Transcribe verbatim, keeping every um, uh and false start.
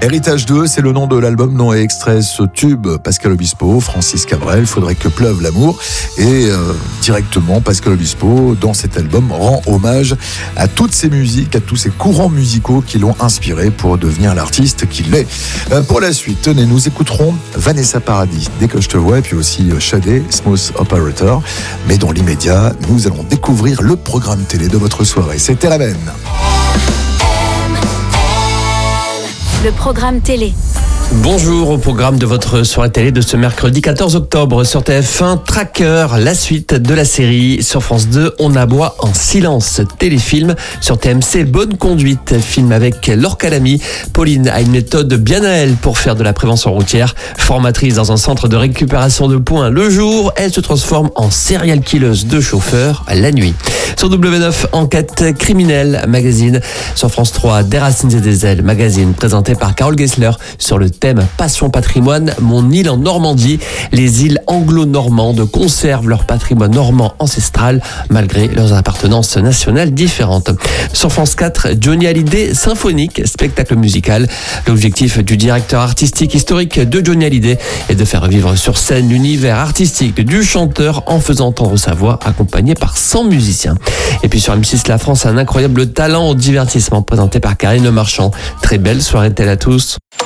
Héritage deux, c'est le nom de l'album dont est extrait ce tube. Pascal Obispo, Francis Cabrel, Faudrait que pleuve l'amour. Et euh, directement, Pascal Obispo, dans cet album, rend hommage à toutes ces musiques, à tous ces courants musicaux qui l'ont inspiré pour devenir l'artiste qu'il est. Euh, pour la suite, tenez, nous écouterons Vanessa Paradis, Dès que je te vois, et puis aussi Shadé, Smooth Operator. Mais dans l'immédiat, nous allons découvrir le programme télé de votre soirée. C'était la veine. Le programme télé. Bonjour, au programme de votre soirée télé de ce mercredi quatorze octobre sur T F un, Tracker, la suite de la série. Sur France deux, On aboie en silence, téléfilm. Sur T M C, Bonne conduite, film avec Laure Calamy. Pauline a une méthode bien à elle pour faire de la prévention routière. Formatrice dans un centre de récupération de points le jour, elle se transforme en serial killeuse de chauffeur la nuit. Sur W neuf, Enquête criminelle, magazine. Sur France trois, Des racines et des ailes, magazine présenté par Carole Gessler sur le thème Passion patrimoine, mon île en Normandie. Les îles anglo-normandes conservent leur patrimoine normand ancestral malgré leurs appartenances nationales différentes. Sur France quatre, Johnny Hallyday symphonique, spectacle musical. L'objectif du directeur artistique historique de Johnny Hallyday est de faire vivre sur scène l'univers artistique du chanteur en faisant entendre sa voix accompagnée par cent musiciens. Et puis sur M six, La France a un incroyable talent au divertissement présenté par Karine Le Marchand. Très belle soirée telle à tous.